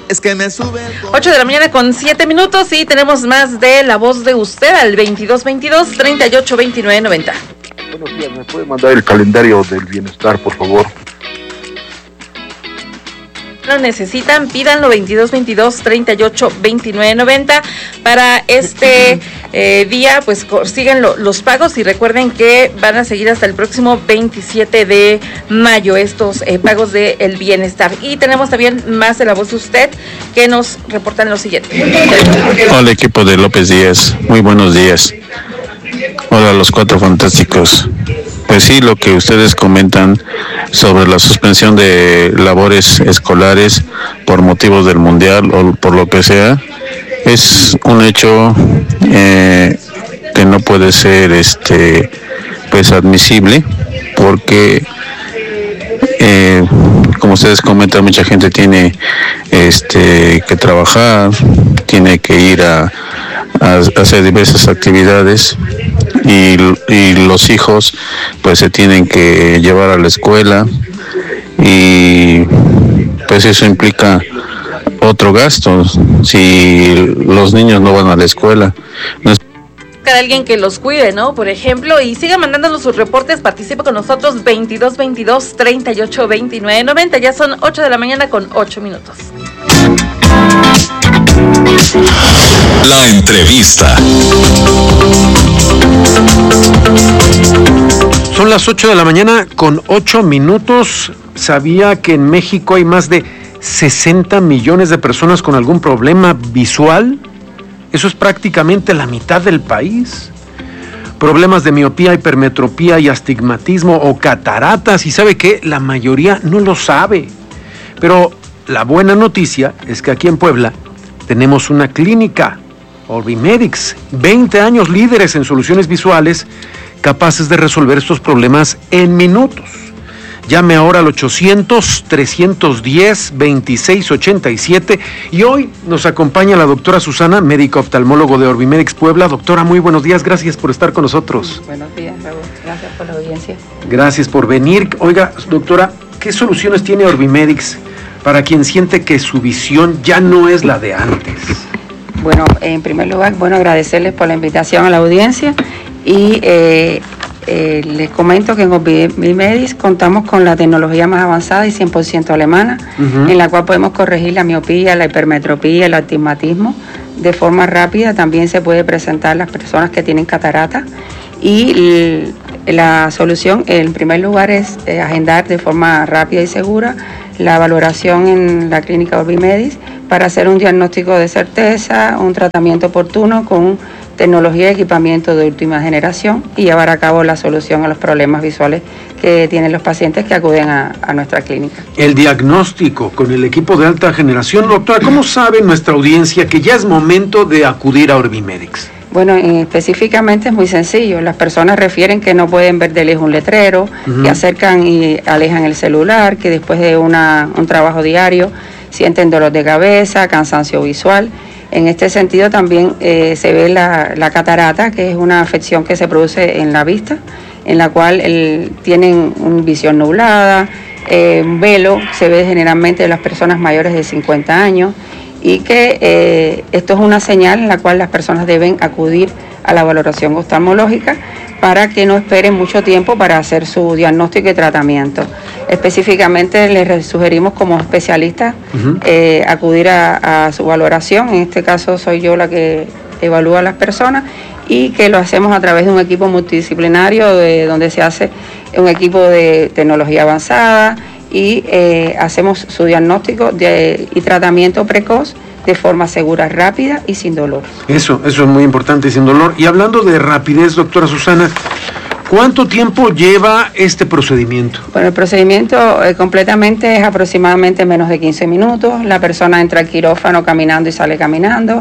Es que me sube 8 de la mañana con 7 minutos y tenemos más de La Voz de Usted al 2222-382990. Buenos días, ¿me puede mandar el calendario del bienestar, por favor? Lo necesitan, pídanlo 2222-382990 para este día, pues sigan los pagos y recuerden que van a seguir hasta el próximo 27 de mayo estos pagos del bienestar. Y tenemos también más de La Voz de Usted que nos reportan lo siguiente. Hola, equipo de López Díaz, muy buenos días. Hola, los cuatro fantásticos. Pues sí, lo que ustedes comentan sobre la suspensión de labores escolares por motivos del mundial o por lo que sea, es un hecho que no puede ser pues admisible, porque como ustedes comentan, mucha gente tiene que trabajar, tiene que ir a hacer diversas actividades y los hijos pues se tienen que llevar a la escuela y pues eso implica otro gasto si los niños no van a la escuela. Alguien que los cuide, ¿no? Por ejemplo, y siga mandándonos sus reportes, participa con nosotros 2222-382990. Ya son 8 de la mañana con 8 minutos. La entrevista. Son las 8 de la mañana con 8 minutos. ¿Sabía que en México hay más de 60 millones de personas con algún problema visual? Eso es prácticamente la mitad del país. Problemas de miopía, hipermetropía y astigmatismo o cataratas. ¿Y sabe qué? La mayoría no lo sabe. Pero la buena noticia es que aquí en Puebla tenemos una clínica, Orbimedics, 20 años líderes en soluciones visuales, capaces de resolver estos problemas en minutos. Llame ahora al 800-310-2687 y hoy nos acompaña la doctora Susana, médico oftalmólogo de Orbimedics Puebla. Doctora, muy buenos días, gracias por estar con nosotros. Buenos días, Raúl, gracias por la audiencia. Gracias por venir. Oiga, doctora, ¿qué soluciones tiene Orbimedics para quien siente que su visión ya no es la de antes? Bueno, en primer lugar, agradecerles por la invitación a la audiencia y les comento que en Orbimedics contamos con la tecnología más avanzada y 100% alemana, en la cual podemos corregir la miopía, la hipermetropía, el astigmatismo de forma rápida. También se puede presentar las personas que tienen catarata y la solución, en primer lugar, es agendar de forma rápida y segura la valoración en la clínica Orbimedics para hacer un diagnóstico de certeza, un tratamiento oportuno con tecnología y equipamiento de última generación y llevar a cabo la solución a los problemas visuales que tienen los pacientes que acuden a nuestra clínica. El diagnóstico con el equipo de alta generación. Doctora, ¿cómo sabe nuestra audiencia que ya es momento de acudir a Orbimedics? Bueno, específicamente es muy sencillo. Las personas refieren que no pueden ver de lejos un letrero, que acercan y alejan el celular, que después de un trabajo diario sienten dolor de cabeza, cansancio visual. En este sentido también se ve la catarata, que es una afección que se produce en la vista, en la cual tienen una visión nublada, un velo, se ve generalmente en las personas mayores de 50 años, y que esto es una señal en la cual las personas deben acudir a la valoración oftalmológica para que no esperen mucho tiempo para hacer su diagnóstico y tratamiento. Específicamente les sugerimos como especialistas acudir a su valoración. En este caso soy yo la que evalúa a las personas y que lo hacemos a través de un equipo multidisciplinario donde se hace un equipo de tecnología avanzada y hacemos su diagnóstico y tratamiento precoz de forma segura, rápida y sin dolor. Eso es muy importante, sin dolor. Y hablando de rapidez, doctora Susana, ¿cuánto tiempo lleva este procedimiento? Bueno, el procedimiento completamente es aproximadamente menos de 15 minutos. La persona entra al quirófano caminando y sale caminando.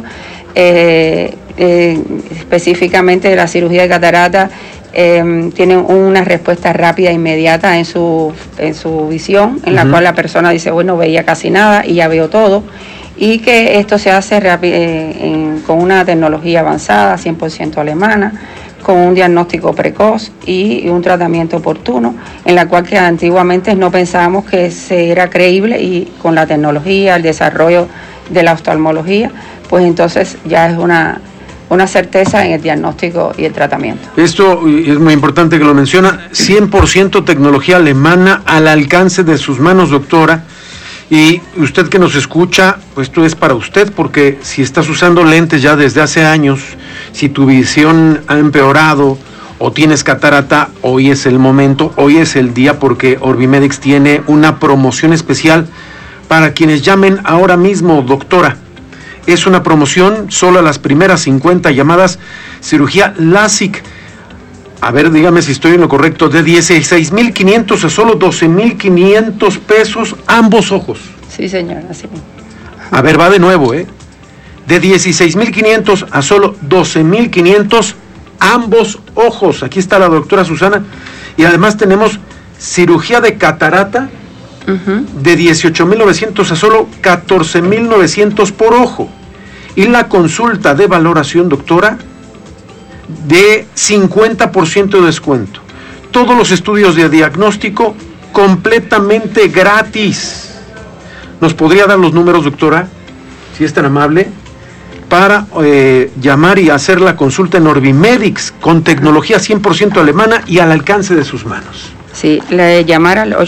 Específicamente la cirugía de catarata tiene una respuesta rápida e inmediata en su visión, en la cual la persona dice, bueno, veía casi nada y ya veo todo. Y que esto se hace con una tecnología avanzada, 100% alemana, con un diagnóstico precoz y un tratamiento oportuno, en la cual que antiguamente no pensábamos que se era creíble, y con la tecnología, el desarrollo de la oftalmología, pues entonces ya es una certeza en el diagnóstico y el tratamiento. Esto es muy importante que lo menciona, 100% tecnología alemana al alcance de sus manos, doctora. Y usted que nos escucha, pues esto es para usted, porque si estás usando lentes ya desde hace años, si tu visión ha empeorado o tienes catarata, hoy es el momento, hoy es el día, porque Orbimedics tiene una promoción especial para quienes llamen ahora mismo, doctora. Es una promoción solo a las primeras 50 llamadas, cirugía LASIK. A ver, dígame si estoy en lo correcto, de 16,500 a solo 12,500 pesos ambos ojos. Sí, señor, así mismo. A ver, va de nuevo, de 16,500 a solo 12,500 ambos ojos. Aquí está la doctora Susana. Y además tenemos cirugía de catarata de 18,900 a solo 14,900 por ojo. Y la consulta de valoración, doctora, de 50% de descuento. Todos los estudios de diagnóstico completamente gratis. ¿Nos podría dar los números, doctora, si es tan amable, para llamar y hacer la consulta en Orbimedics con tecnología 100% alemana y al alcance de sus manos? Sí, llamar al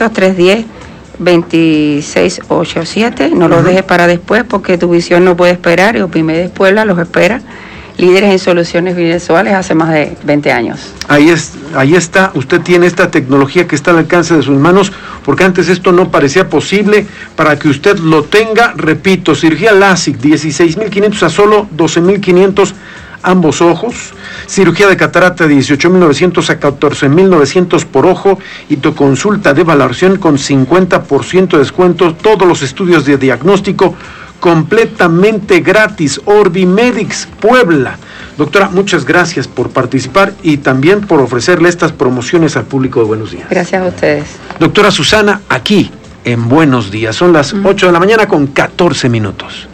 800-310-2687, no lo dejes para después porque tu visión no puede esperar y Orbimedics Puebla los espera. Líderes en soluciones visuales hace más de 20 años. Ahí está, usted tiene esta tecnología que está al alcance de sus manos, porque antes esto no parecía posible. Para que usted lo tenga, repito, cirugía LASIK, 16,500 a solo 12,500 ambos ojos, cirugía de catarata de 18,900 a 14,900 por ojo, y tu consulta de valoración con 50% de descuento, todos los estudios de diagnóstico completamente gratis. Orbimedics Puebla. Doctora, muchas gracias por participar y también por ofrecerle estas promociones al público de Buenos Días. Gracias a ustedes. Doctora Susana, aquí en Buenos Días. Son las 8 de la mañana con 14 minutos.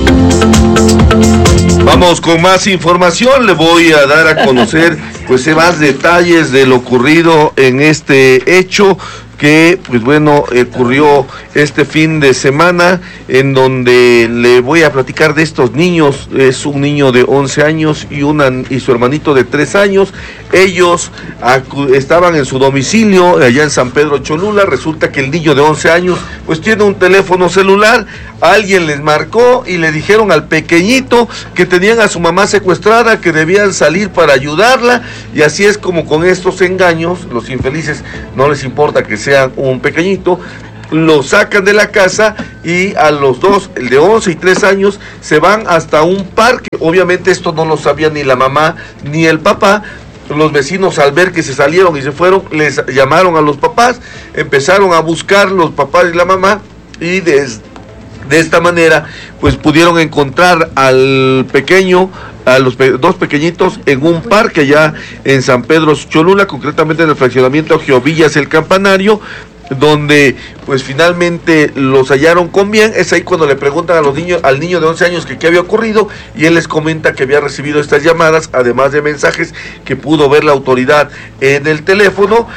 Vamos con más información. Le voy a dar a conocer pues más detalles de lo ocurrido en este hecho que, pues bueno, ocurrió este fin de semana, en donde le voy a platicar de estos niños. Es un niño de 11 años y su hermanito de 3 años. Ellos estaban en su domicilio allá en San Pedro Cholula. Resulta que el niño de 11 años pues tiene un teléfono celular. Alguien les marcó y le dijeron al pequeñito que tenían a su mamá secuestrada, que debían salir para ayudarla, y así es como con estos engaños, los infelices no les importa que sea un pequeñito, lo sacan de la casa y a los dos, el de 11 y 3 años, se van hasta un parque. Obviamente esto no lo sabía ni la mamá ni el papá. Los vecinos, al ver que se salieron y se fueron, les llamaron a los papás, empezaron a buscar los papás y la mamá, y de esta manera pues pudieron encontrar al pequeño, a los dos pequeñitos, en un parque allá en San Pedro Cholula, concretamente en el fraccionamiento Geovillas El Campanario, donde pues finalmente los hallaron con bien. Es ahí cuando le preguntan al niño de 11 años que qué había ocurrido, y él les comenta que había recibido estas llamadas, además de mensajes que pudo ver la autoridad en el teléfono,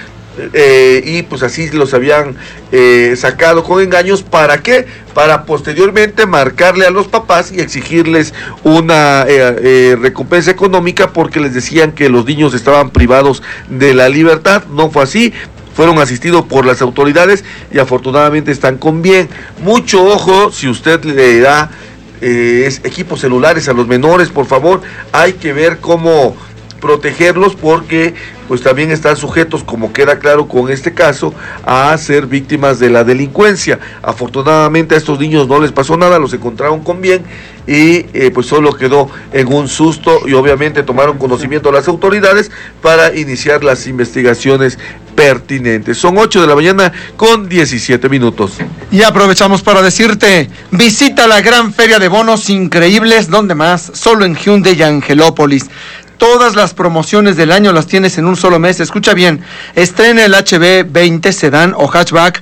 y pues así los habían sacado con engaños. ¿Para qué? Para posteriormente marcarle a los papás y exigirles una recompensa económica, porque les decían que los niños estaban privados de la libertad. No fue así. Fueron asistidos por las autoridades y afortunadamente están con bien. Mucho ojo, si usted le da equipos celulares a los menores, por favor, hay que ver cómo protegerlos, porque pues también están sujetos, como queda claro con este caso, a ser víctimas de la delincuencia. Afortunadamente a estos niños no les pasó nada, los encontraron con bien, y pues solo quedó en un susto, y obviamente tomaron conocimiento las autoridades para iniciar las investigaciones pertinentes. Son 8 de la mañana con 17 minutos. Y aprovechamos para decirte, visita la gran feria de bonos increíbles, donde más, solo en Hyundai y Angelópolis. Todas las promociones del año las tienes en un solo mes. Escucha bien, estrena el HB20 Sedán o Hatchback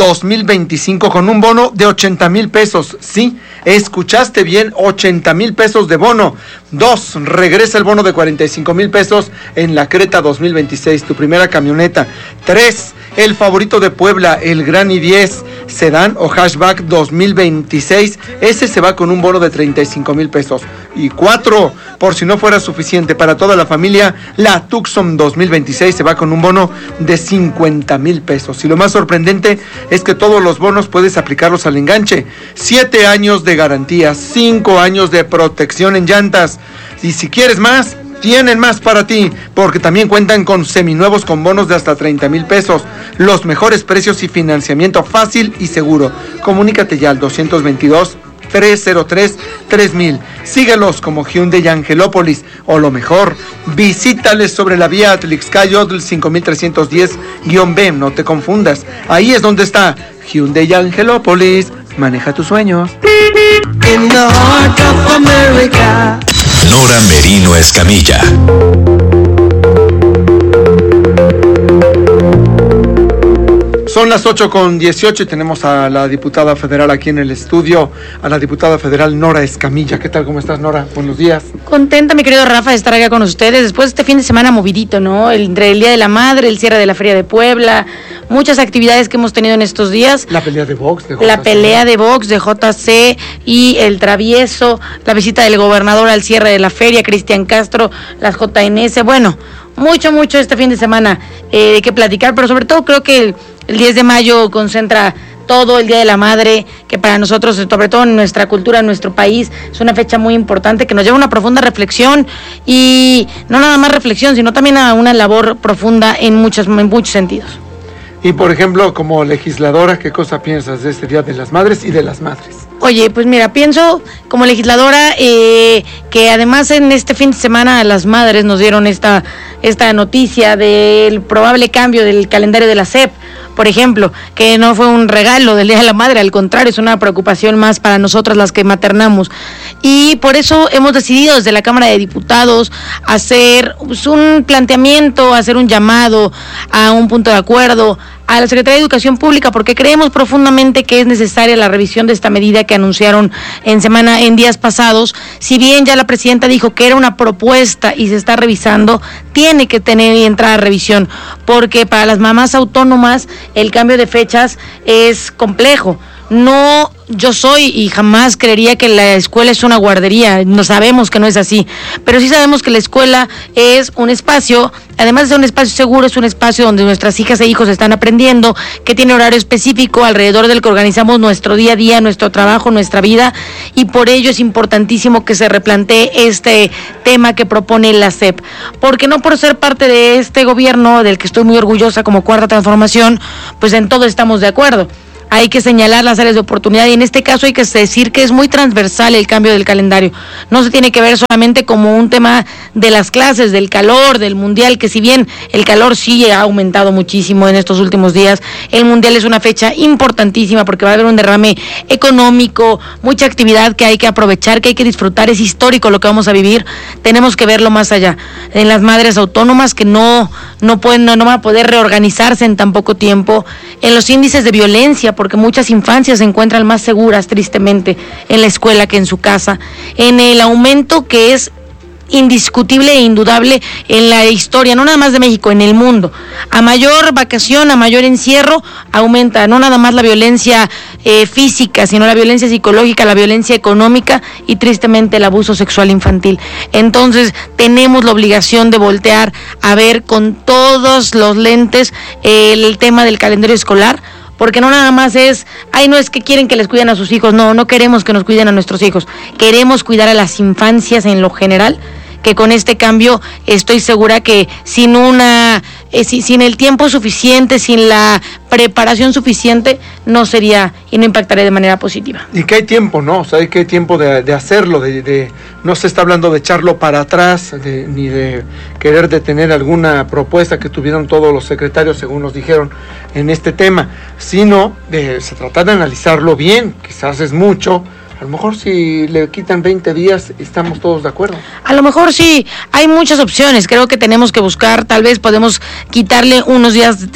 2025 con un bono de 80,000 pesos. Sí, escuchaste bien, 80,000 pesos de bono. 2, regresa el bono de 45,000 pesos en la Creta 2026, tu primera camioneta. 3, El favorito de Puebla, el Gran i10 Sedán o Hatchback 2026, ese se va con un bono de 35,000 pesos. Y 4, por si no fuera suficiente para toda la familia, la Tucson 2026 se va con un bono de 50,000 pesos. Y lo más sorprendente es que todos los bonos puedes aplicarlos al enganche. 7 años de garantía, 5 años de protección en llantas. Y si quieres más, tienen más para ti, porque también cuentan con seminuevos con bonos de hasta 30,000 pesos. Los mejores precios y financiamiento fácil y seguro. Comunícate ya al 222-303-3000. Síguelos como Hyundai Angelópolis, o lo mejor, visítales sobre la vía Atlixcayotl 5310-B, no te confundas. Ahí es donde está Hyundai Angelópolis. Maneja tus sueños. In the heart of America. Nora Merino Escamilla. Son las 8:18 y tenemos a la diputada federal aquí en el estudio, a la diputada federal Nora Escamilla. ¿Qué tal? ¿Cómo estás, Nora? Buenos días. Contenta, mi querido Rafa, de estar acá con ustedes después de este fin de semana movidito, ¿no? Entre el Día de la Madre, el cierre de la Feria de Puebla, muchas actividades que hemos tenido en estos días. La pelea de box de JC. La pelea de box de JC y el travieso, la visita del gobernador al cierre de la feria, Cristian Castro, las JNS, bueno, mucho este fin de semana de qué platicar, pero sobre todo creo que el 10 de mayo concentra todo el Día de la Madre, que para nosotros, sobre todo en nuestra cultura, en nuestro país, es una fecha muy importante que nos lleva a una profunda reflexión, y no nada más reflexión, sino también a una labor profunda en muchos sentidos. Y por ejemplo, como legisladora, ¿qué cosa piensas de este Día de las Madres y de las Madres? Oye, pues mira, pienso como legisladora que además en este fin de semana las madres nos dieron esta noticia del probable cambio del calendario de la SEP, por ejemplo, que no fue un regalo del Día de la Madre, al contrario, es una preocupación más para nosotras las que maternamos. Y por eso hemos decidido desde la Cámara de Diputados hacer un planteamiento, hacer un llamado a un punto de acuerdo a la Secretaría de Educación Pública, porque creemos profundamente que es necesaria la revisión de esta medida que anunciaron en días pasados. Si bien ya la presidenta dijo que era una propuesta y se está revisando, tiene que tener y entrar a revisión, porque para las mamás autónomas el cambio de fechas es complejo. No, yo soy y jamás creería que la escuela es una guardería, no sabemos que no es así, pero sí sabemos que la escuela es un espacio, además de ser un espacio seguro, es un espacio donde nuestras hijas e hijos están aprendiendo, que tiene horario específico alrededor del que organizamos nuestro día a día, nuestro trabajo, nuestra vida, y por ello es importantísimo que se replantee este tema que propone la SEP, porque no por ser parte de este gobierno, del que estoy muy orgullosa como Cuarta Transformación, pues en todo estamos de acuerdo. Hay que señalar las áreas de oportunidad, y en este caso hay que decir que es muy transversal el cambio del calendario. No se tiene que ver solamente como un tema de las clases, del calor, del mundial, que si bien el calor sí ha aumentado muchísimo en estos últimos días, el mundial es una fecha importantísima porque va a haber un derrame económico, mucha actividad que hay que aprovechar, que hay que disfrutar, es histórico lo que vamos a vivir, tenemos que verlo más allá. En las madres autónomas que no van a poder reorganizarse en tan poco tiempo, en los índices de violencia, porque muchas infancias se encuentran más seguras, tristemente, en la escuela que en su casa, en el aumento que es indiscutible e indudable en la historia, no nada más de México, en el mundo. A mayor vacación, a mayor encierro, aumenta no nada más la violencia física, sino la violencia psicológica, la violencia económica y tristemente el abuso sexual infantil. Entonces tenemos la obligación de voltear a ver con todos los lentes el tema del calendario escolar, porque no nada más es, no es que quieren que les cuiden a sus hijos, no queremos que nos cuiden a nuestros hijos, queremos cuidar a las infancias en lo general, que con este cambio estoy segura que sin el tiempo suficiente, sin la preparación suficiente, no sería y no impactaría de manera positiva. Y que hay tiempo, ¿no? O sea, que hay tiempo de hacerlo, no se está hablando de echarlo para atrás, ni de querer detener alguna propuesta que tuvieron todos los secretarios, según nos dijeron, en este tema, sino se trata de analizarlo bien, quizás es mucho, A lo mejor si le quitan 20 días, estamos todos de acuerdo. A lo mejor sí, hay muchas opciones. Creo que tenemos que buscar, tal vez podemos quitarle unos días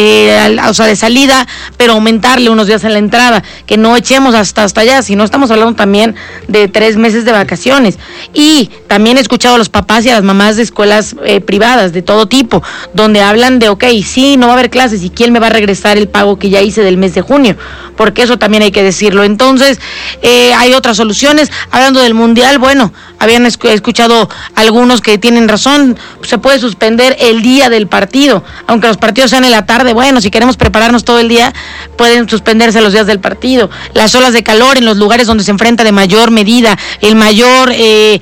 de salida, pero aumentarle unos días en la entrada, que no echemos hasta allá, sino estamos hablando también de 3 meses de vacaciones. Y también he escuchado a los papás y a las mamás de escuelas privadas de todo tipo, donde hablan de, sí, no va a haber clases, ¿y quién me va a regresar el pago que ya hice del mes de junio? Porque eso también hay que decirlo. Entonces, hay otras soluciones. Hablando del Mundial, bueno, habían escuchado algunos que tienen razón, se puede suspender el día del partido, aunque los partidos sean en la tarde, bueno, si queremos prepararnos todo el día, pueden suspenderse los días del partido. Las olas de calor en los lugares donde se enfrenta de mayor medida, el mayor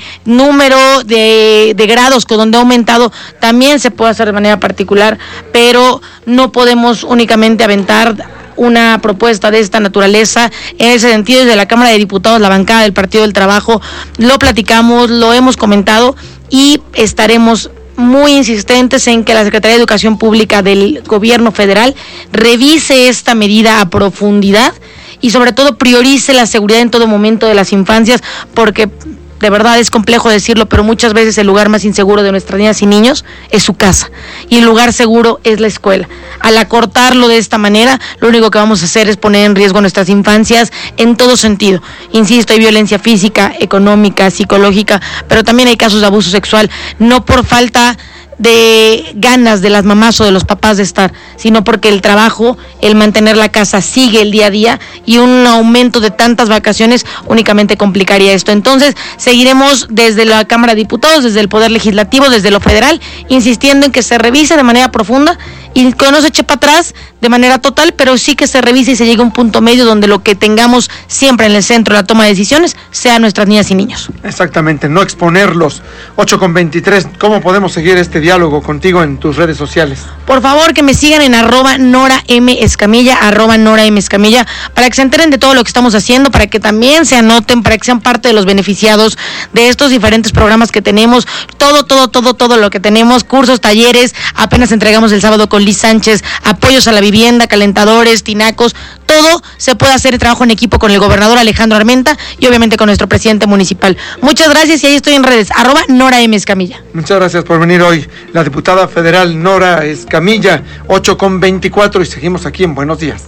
número de grados donde ha aumentado, también se puede hacer de manera particular, pero no podemos únicamente aventar una propuesta de esta naturaleza. En ese sentido, desde la Cámara de Diputados, la bancada del Partido del Trabajo, lo platicamos, lo hemos comentado y estaremos muy insistentes en que la Secretaría de Educación Pública del Gobierno Federal revise esta medida a profundidad y sobre todo priorice la seguridad en todo momento de las infancias, porque de verdad es complejo decirlo, pero muchas veces el lugar más inseguro de nuestras niñas y niños es su casa, y el lugar seguro es la escuela. Al acortarlo de esta manera, lo único que vamos a hacer es poner en riesgo nuestras infancias en todo sentido. Insisto, hay violencia física, económica, psicológica, pero también hay casos de abuso sexual, no por falta de ganas de las mamás o de los papás de estar, sino porque el trabajo, el mantener la casa sigue el día a día, y un aumento de tantas vacaciones únicamente complicaría esto. Entonces, seguiremos desde la Cámara de Diputados, desde el Poder Legislativo, desde lo federal, insistiendo en que se revise de manera profunda y que no se eche para atrás de manera total, pero sí que se revise y se llegue a un punto medio donde lo que tengamos siempre en el centro de la toma de decisiones sean nuestras niñas y niños. Exactamente, no exponerlos. 8:23, ¿cómo podemos seguir este diálogo contigo en tus redes sociales? Por favor, que me sigan en @NoraMEscamilla, @NoraMEscamilla, para que se enteren de todo lo que estamos haciendo, para que también se anoten, para que sean parte de los beneficiados de estos diferentes programas que tenemos, todo lo que tenemos, cursos, talleres, apenas entregamos el sábado con Liz Sánchez, apoyos a la vivienda, calentadores, tinacos, todo se puede hacer el trabajo en equipo con el gobernador Alejandro Armenta y obviamente con nuestro presidente municipal. Muchas gracias y ahí estoy en redes, @NoraMEscamilla. Muchas gracias por venir hoy, la diputada federal Nora Escamilla, 8:24, y seguimos aquí en Buenos Días.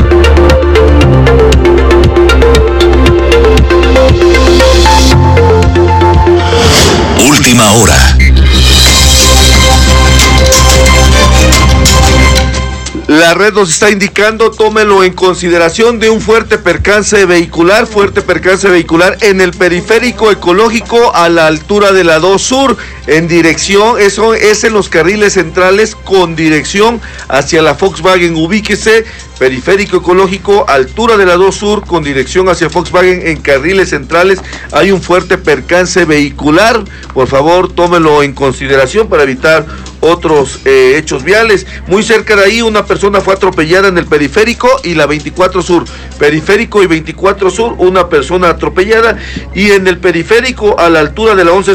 Última hora. La red nos está indicando, tómelo en consideración, de un fuerte percance vehicular en el periférico ecológico a la altura de la 2 Sur, en dirección, eso es en los carriles centrales con dirección hacia la Volkswagen. Ubíquese, periférico ecológico, altura de la 2 Sur, con dirección hacia Volkswagen, en carriles centrales. Hay un fuerte percance vehicular, por favor tómelo en consideración para evitar otros hechos viales. Muy cerca de ahí, una persona fue atropellada en el periférico y la 24 Sur. Periférico y 24 Sur, una persona atropellada, y en el periférico a la altura de la 11